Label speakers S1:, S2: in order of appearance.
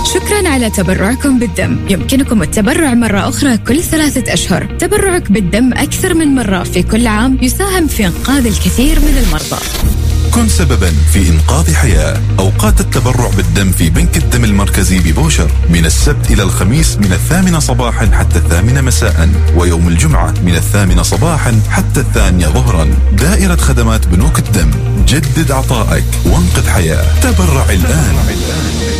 S1: شكرا على تبرعكم بالدم. يمكنكم التبرع مرة أخرى كل 3 أشهر. تبرعك بالدم أكثر من مرة في كل عام يساهم في إنقاذ الكثير من المرضى.
S2: كن سببا في إنقاذ حياة. أوقات التبرع بالدم في بنك الدم المركزي ببوشر من السبت إلى الخميس من 8 صباحا حتى 8 مساء، ويوم الجمعة من 8 صباحا حتى 2 ظهرا. دائرة خدمات بنوك الدم، جدد عطائك وانقذ حياة. تبرع الآن.